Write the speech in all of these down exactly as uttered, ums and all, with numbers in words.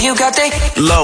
you got that low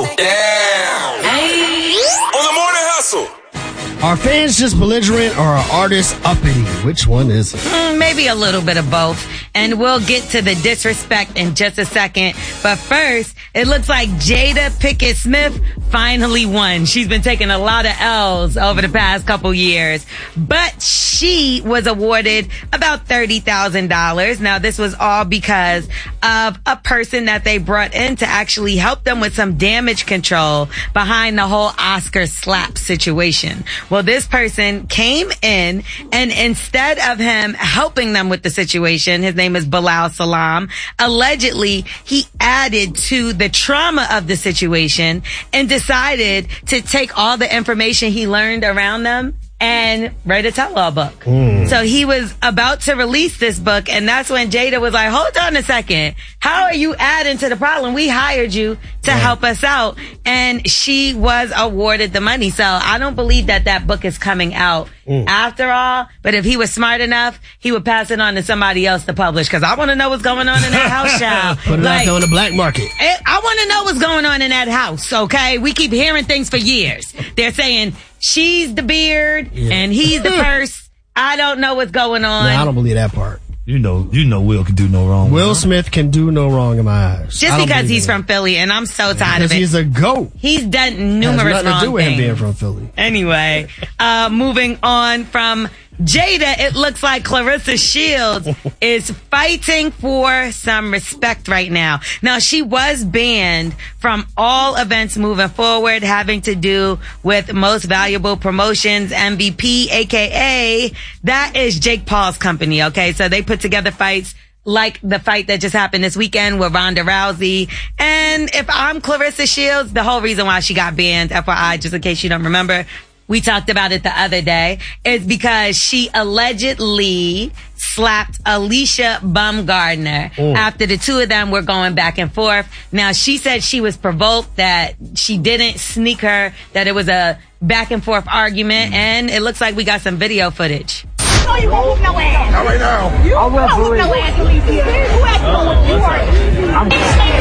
down. Hey. On the morning hustle. Are fans just belligerent or are artists uppity? Which one is it? Mm, maybe a little bit of both. And we'll get to the disrespect in just a second. But first, it looks like Jada Pinkett Smith finally won. She's been taking a lot of L's over the past couple years. But she was awarded about thirty thousand dollars. Now, this was all because of a person that they brought in to actually help them with some damage control behind the whole Oscar slap situation. Well, this person came in, and instead of him helping them with the situation, his name is Bilal Salam, allegedly he added to the trauma of the situation and decided to take all the information he learned around them and write a tell-all book. Mm. So he was about to release this book, and that's when Jada was like, hold on a second. How are you adding to the problem? We hired you to yeah. help us out. And she was awarded the money. So I don't believe that that book is coming out mm. after all. But if he was smart enough, he would pass it on to somebody else to publish. Because I want to know what's going on in that house, child. Put it like, out there on the black market. It, I want to know what's going on in that house, okay? We keep hearing things for years. They're saying she's the beard yeah. and he's the purse. I don't know what's going on. No, I don't believe that part. You know, you know, Will can do no wrong. Will Smith can do no wrong in my eyes. Just because he's from Philly, and I'm so tired because of it. He's a goat. He's done numerous Has nothing wrong to do with things. him being from Philly. Anyway, uh, moving on from Jada, it looks like Clarissa Shields is fighting for some respect right now. Now, she was banned from all events moving forward having to do with Most Valuable Promotions, M V P, aka that is Jake Paul's company, okay? So they put together fights like the fight that just happened this weekend with Ronda Rousey. And if I'm Clarissa Shields, the whole reason why she got banned, F Y I, just in case you don't remember, we talked about it the other day, is because she allegedly slapped Alicia Baumgardner mm. after the two of them were going back and forth. Now, she said she was provoked, that she didn't sneak her, that it was a back and forth argument, mm. and it looks like we got some video footage. No, you won't whoop no ass. Not right now. You I won't whoop no ass, Alicia. Who asked you to whoop you are? I'm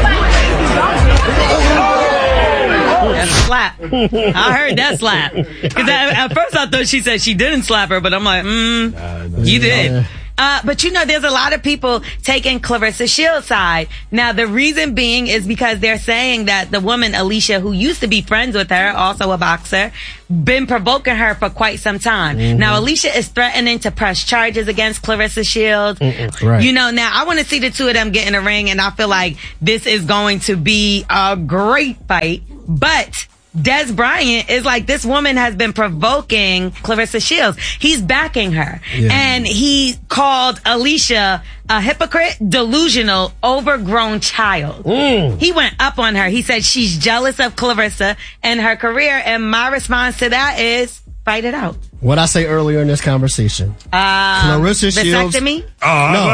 That's a slap. I heard that slap. Because at first I thought she said she didn't slap her, but I'm like, mm, nah, nah, you did. Nah. Uh, but you know, there's a lot of people taking Clarissa Shields' side. Now, the reason being is because they're saying that the woman, Alicia, who used to be friends with her, also a boxer, been provoking her for quite some time. Mm-hmm. Now, Alicia is threatening to press charges against Clarissa Shields. Right. You know, now I want to see the two of them get in a ring, and I feel like this is going to be a great fight. But Des Bryant is like, this woman has been provoking Clarissa Shields. He's backing her. Yeah. And he called Alicia a hypocrite, delusional, overgrown child. Mm. He went up on her. He said she's jealous of Clarissa and her career. And my response to that is, fight it out. What I say earlier in this conversation. Um, Clarissa Shields. Vasectomy? Oh, no.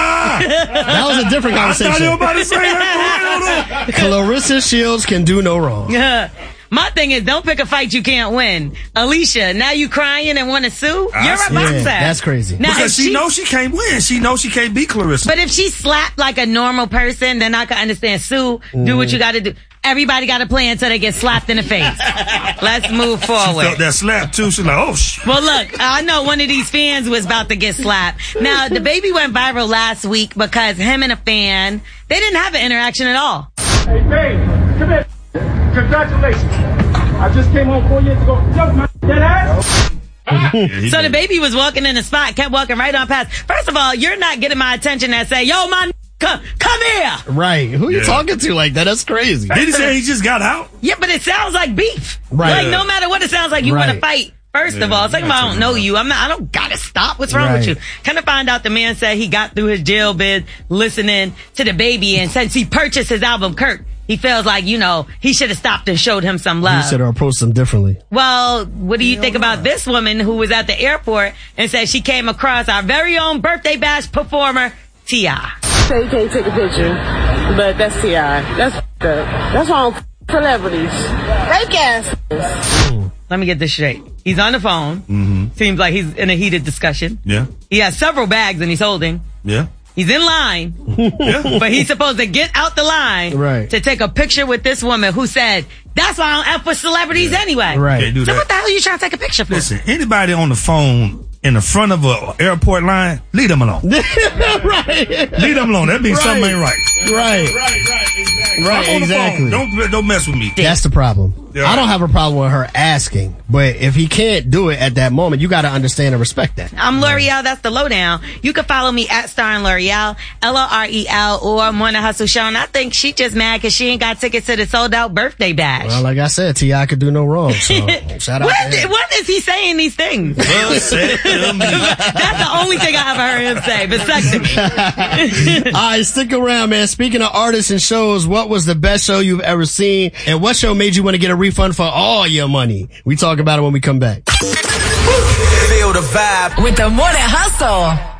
That was a different conversation. I thought you were about to say that. Clarissa Shields can do no wrong. Yeah. My thing is, don't pick a fight you can't win. Alicia, now you crying and want to sue? You're a boxer. Yeah, that's crazy. Now, because she, she knows she can't win. She knows she can't beat Clarissa. But if she slapped like a normal person, then I can understand. Sue, mm. do what you got to do. Everybody got to play until they get slapped in the face. Let's move forward. She felt that slap too. She's like, oh, shit. Well, look, I know one of these fans was about to get slapped. Now, the baby went viral last week because him and a fan, they didn't have an interaction at all. Hey, babe, come here. Congratulations. I just came home four years ago. Yo, my dead ass. Yeah, so the baby was walking in the spot, kept walking right on past. First of all, you're not getting my attention and say, yo, my come, come here. Right. Who are you yeah. talking to like that? That's crazy. Did he say he just got out? Yeah, but it sounds like beef. Right. Like, no matter what it sounds like, you right. want to fight. First yeah, of all, second of all, I don't know you. I'm not, I don't gotta stop. What's wrong right. with you? Kind of find out the man said he got through his jail bid listening to the baby, and since he purchased his album, Kirk, he feels like, you know, he should have stopped and showed him some love. You should have approached him differently. Well, what do you yeah, think about this woman who was at the airport and said she came across our very own birthday bash performer, T I? Say you can't take a picture, but that's T I. That's f***ed up. That's wrong with celebrities. Fake ass. Mm. Let me get this straight. He's on the phone. Mm-hmm. Seems like he's in a heated discussion. Yeah. He has several bags and he's holding. Yeah. He's in line, but he's supposed to get out the line right. to take a picture with this woman who said, that's why I don't F with celebrities yeah. anyway. Right. Can't do so that. what the hell are you trying to take a picture for? Listen, anybody on the phone in the front of an airport line, leave them alone. right. Leave them alone. That means right. something ain't right. Right. Right, right, exactly. Right, I'm on exactly. The phone. Don't, don't mess with me. That's the problem. Yeah. I don't have a problem with her asking, but if he can't do it at that moment, you got to understand and respect that. I'm L'Oreal. That's the lowdown. You can follow me at Star and L'Oreal, L O R E L, or Morning Hustle Show. And I think she just mad because she ain't got tickets to the sold out birthday bash. Well, like I said, T I could do no wrong. So shout out when, to him. when is he saying these things? Well said to me. That's the only thing I ever heard him say. Vasectomy. All right, stick around, man. Speaking of artists and shows, what was the best show you've ever seen? And what show made you want to get a refund for all your money? We talk about it when we come back. Feel the vibe with the Morning Hustle.